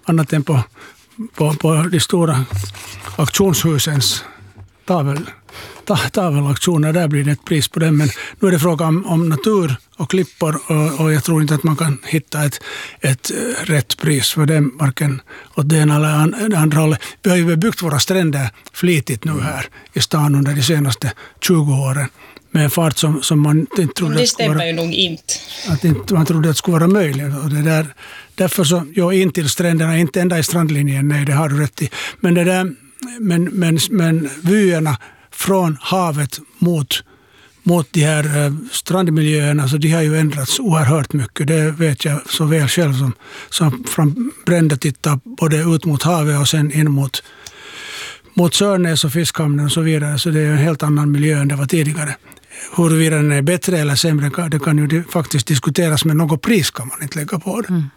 annat än på de stora auktionshusens tavelaktioner. Där blir det ett pris på den, men nu är det fråga om natur och klippor, och jag tror inte att man kan hitta ett rätt pris för den, varken åt det ena eller andra hållet. Vi har ju byggt våra stränder flitigt nu här i stan under de senaste 20 åren med en fart som man inte trodde det stämmer ju nog inte. Att man trodde att det skulle vara möjligt. Och det där, därför så, in till stränderna, inte ända i strandlinjen, nej, det har du rätt i. Men det där, men vyerna från havet mot de här strandmiljöerna, så de har ju ändrats oerhört mycket. Det vet jag så väl själv som från Brände tittar både ut mot havet och sen in mot Sörnäs och Fiskhamnen och så vidare. Så det är en helt annan miljö än det var tidigare. Huruvida den är bättre eller sämre, det kan ju faktiskt diskuteras, men något pris kan man inte lägga på det. Mm.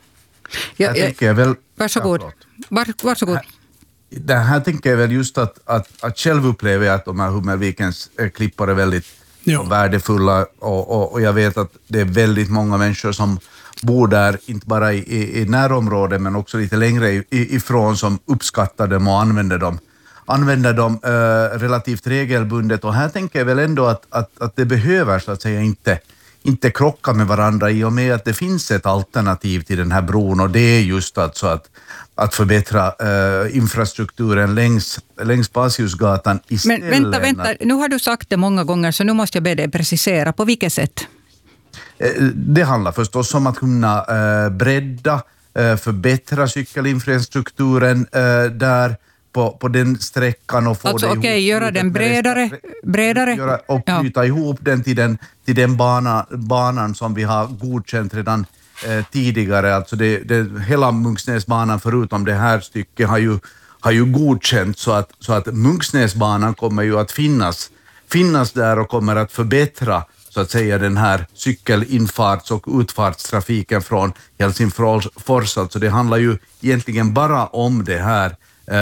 Varsågod. Det här tänker jag väl just att själv upplever jag att de här Hummelvikens klippor är väldigt värdefulla, och jag vet att det är väldigt många människor som bor där, inte bara i närområdet men också lite längre ifrån, som uppskattar dem och använder dem relativt regelbundet. Och här tänker jag väl ändå att det behöver så att säga inte krocka med varandra, i och med att det finns ett alternativ till den här bron, och det är just alltså att förbättra infrastrukturen längs Pasiusgatan istället. Men vänta, nu har du sagt det många gånger, så nu måste jag be dig precisera. På vilket sätt? Det handlar förstås om att kunna bredda, förbättra cykelinfrastrukturen där på den sträckan, och få alltså, det göra den bredare och knyta ihop den till den banan som vi har godkänt redan tidigare. Alltså hela Munksnäsbanan förutom det här stycket har ju godkänt, så att Munksnäsbanan kommer ju att finnas där och kommer att förbättra så att säga den här cykelinfarts- och utfartstrafiken från Helsingfors. Alltså det handlar ju egentligen bara om det här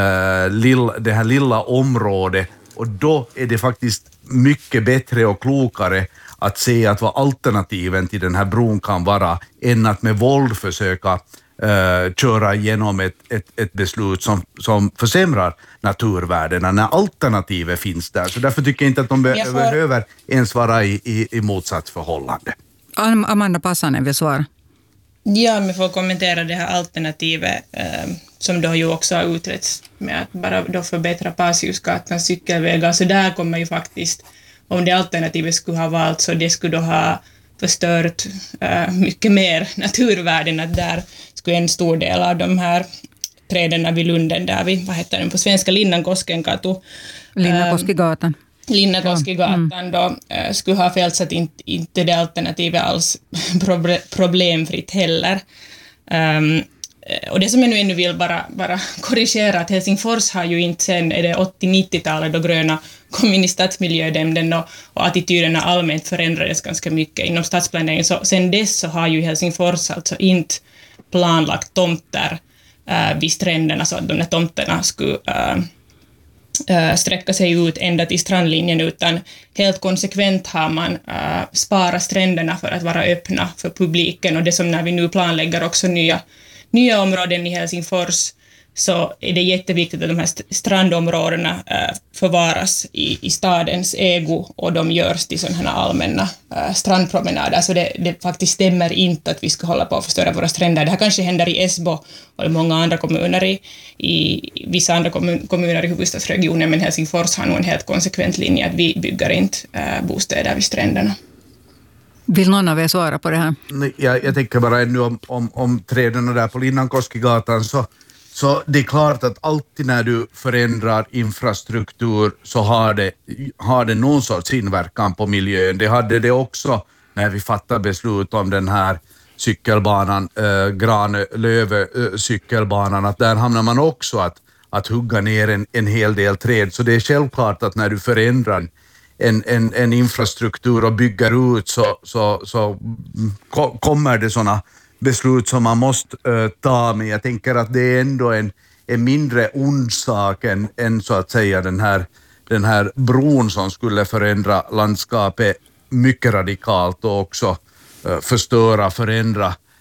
lilla området, och då är det faktiskt mycket bättre och klokare att se att vad alternativen till den här bron kan vara, än att med våld försöka köra igenom ett beslut som försämrar naturvärdena när alternativet finns där. Så därför tycker jag inte att de behöver ens vara i motsatsförhållande. Amanda Passanen vill svara. Ja, men får kommentera det här alternativet som då ju också har utretts med att bara då förbättra Pasiusgatans cykelvägar. Så där kommer ju faktiskt, om det alternativet skulle ha valts, så det skulle då ha förstört mycket mer naturvärden, att där skulle en stor del av de här träden vid Lunden, där vi, vad heter den på svenska, Linnankoskengatu. Linnankoskegatan då skulle ha fällts, så att inte det alternativet alls problemfritt heller. Och det som jag nu ännu vill bara korrigera, att Helsingfors har ju inte sen, är det 80-90-talet då gröna kom in i stadsmiljönämnden och attityderna allmänt förändrades ganska mycket inom stadsplaneringen. Så sen dess så har ju Helsingfors alltså inte planlagt tomter vid stränderna, så att de här tomterna skulle sträcka sig ut ända till strandlinjen, utan helt konsekvent har man sparat stränderna för att vara öppna för publiken. Och det som när vi nu planlägger också nya områden i Helsingfors, så är det jätteviktigt att de här strandområdena förvaras i stadens ägo, och de görs till sådana här allmänna strandpromenader. Så det faktiskt stämmer inte att vi ska hålla på att förstöra våra stränder. Det här kanske händer i Esbo och i många andra kommuner, i vissa andra kommuner i huvudstadsregionen, men Helsingfors har nog en helt konsekvent linje att vi bygger inte bostäder vid stränderna. Vill någon av er svara på det här? Jag tänker bara ännu om träden där på Linnankoskegatan, så det är klart att alltid när du förändrar infrastruktur så har det någon sorts inverkan på miljön. Det hade det också när vi fattade beslut om den här cykelbanan, Granlöve cykelbanan, att där hamnar man också att hugga ner en hel del träd. Så det är självklart att när du förändrar en infrastruktur och bygger ut så kommer det såna beslut som man måste ta, men jag tänker att det är ändå en mindre ond sak än så att säga den här bron som skulle förändra landskapet mycket radikalt och också förändra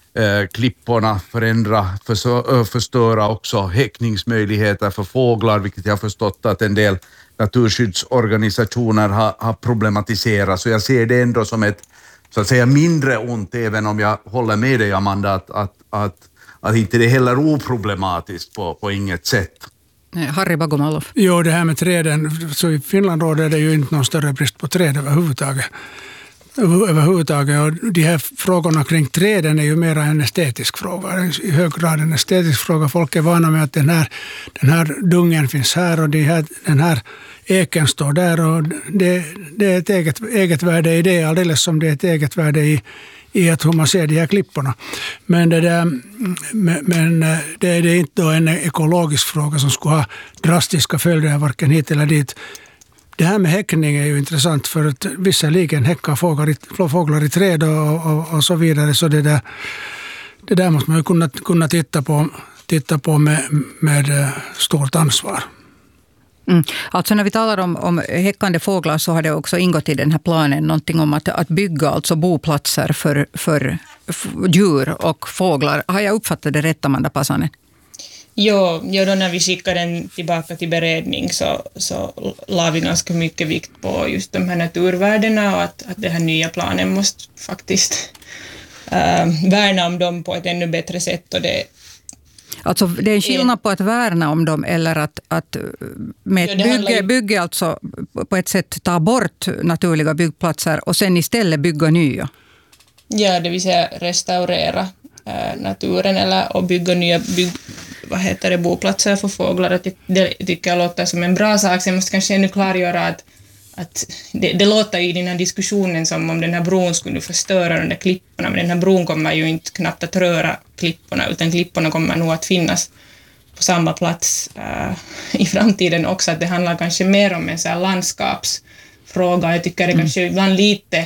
klipporna, förstöra också häckningsmöjligheter för fåglar, vilket jag har förstått att en del naturskyddsorganisationer har problematiserat. Så jag ser det ändå som ett så att säga mindre ont, även om jag håller med dig, Amanda, att inte det är heller oproblematiskt på inget sätt. Harry Bagomallov. Jo, det här med träden, så i Finland råder det ju inte någon större brist på träd överhuvudtaget. Och de här frågorna kring träden är ju mer en estetisk fråga, i hög grad en estetisk fråga. Folk är vana med att den här dungen finns här och den här eken står där, och det är ett eget värde i det, alldeles som det är ett eget värde i att hur man ser de här klipporna. Men det är inte då en ekologisk fråga som skulle ha drastiska följder varken hit eller dit. Det här med häckning är ju intressant, för att visserligen häckar fåglar i träd och så vidare, så det där måste man ju kunna titta på med stort ansvar. Alltså när vi talar om häckande fåglar, så har det också ingått i den här planen någonting om att bygga alltså boplatser för djur och fåglar. Har jag uppfattat det rätt, Amanda Pasanen? Jo, då när vi skickade den tillbaka till beredning så la vi ganska mycket vikt på just de här naturvärdena, och att den här nya planen måste faktiskt värna om dem på ett ännu bättre sätt. Och alltså det är en skillnad på att värna om dem eller att med ett bygge alltså på ett sätt ta bort naturliga byggplatser och sen istället bygga nya. Ja, det vill säga restaurera naturen och bygga nya boplatser för fåglar. Det tycker jag låter som en bra sak. Sen måste kanske ännu klargöra att det låter i den här diskussionen som om den här bron skulle förstöra de där klipporna, men den här bron kommer ju inte knappt att röra klipporna, utan klipporna kommer nog att finnas på samma plats i framtiden också. Att det handlar kanske mer om en så här landskapsfråga. Jag tycker det kanske ibland lite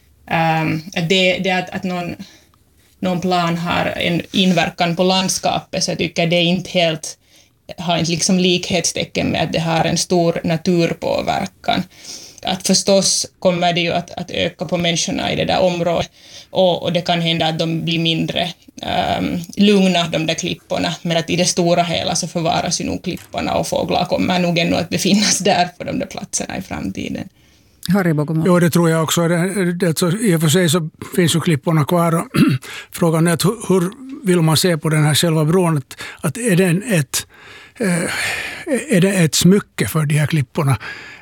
att någon plan har en inverkan på landskapet, så jag tycker det inte helt har inte liksom likhetstecken med att det har en stor naturpåverkan. Att förstås kommer det ju att öka på människorna i det där området, och det kan hända att de blir mindre lugna, de där klipporna, men att i det stora hela så förvaras ju nog klipporna, och fåglar kommer nog ännu att befinnas där på de där platserna i framtiden. Jo, det tror jag också. I och för sig så finns ju klipporna kvar, och frågan är att hur vill man se på den här själva bron, att är det ett smycke för de här klipporna,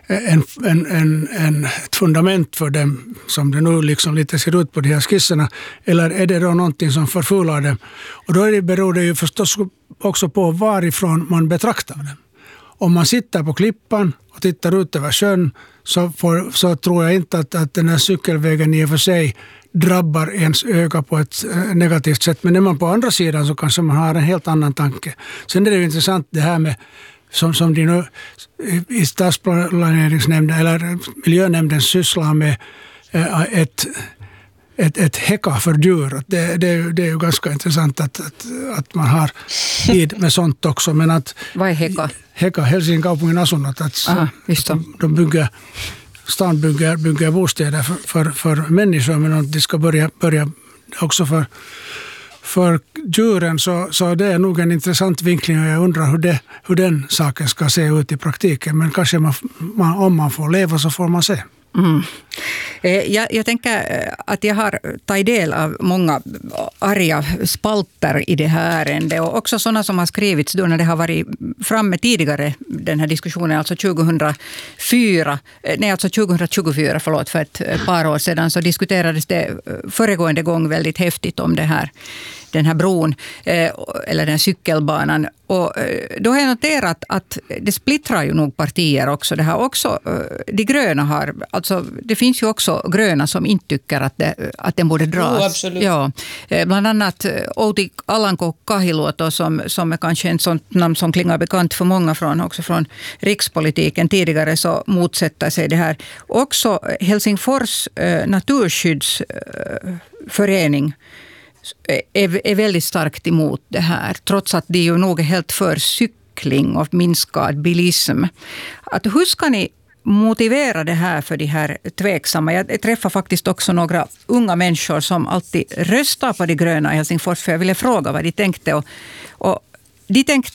ett fundament för dem som det nu liksom lite ser ut på de här skisserna, eller är det då någonting som förfular dem? Och då beror det ju förstås också på varifrån man betraktar dem. Om man sitter på klippan och tittar ut över sjön, så tror jag inte att den här cykelvägen i och för sig drabbar ens öga på ett negativt sätt. Men när man på andra sidan så kanske man har en helt annan tanke. Sen är det ju intressant det här med, som de nu i stadsplaneringsnämnden eller miljönämnden sysslar med, ett häcka för djur. Det är ju ganska intressant att man har tid med sånt också. Men att vad är häcka? Häcka, Helsingin kaupungin asunnot. De bygger bostäder för människor, men om de ska börja också för djuren, så det är nog en intressant vinkling, och jag undrar hur den saken ska se ut i praktiken. Men kanske om man får leva så får man se. Jag tänker att jag har tagit del av många arga spalter i det här ärendet, och också sådana som har skrivits då när det har varit framme tidigare, den här diskussionen, alltså 2024, för ett par år sedan, så diskuterades det föregående gång väldigt häftigt om den här bron eller den här cykelbanan. Och då har jag noterat att det splittrar ju nog partier också. Det har också, de gröna har, alltså det finns ju också gröna som inte tycker att den borde dras. Absolut. Ja, bland annat Outi Alanko-Kahiluoto som är kanske en sånt namn som klingar bekant för många också från rikspolitiken tidigare, så motsätter sig det här. Också Helsingfors naturskyddsförening är väldigt starkt emot det här, trots att de ju nog är helt för cykling och minskad bilism. Hur ska ni motivera det här för de här tveksamma? Jag träffar faktiskt också några unga människor som alltid röstar på de gröna i Helsingfors, för jag ville fråga vad de tänkte. Och de tänkte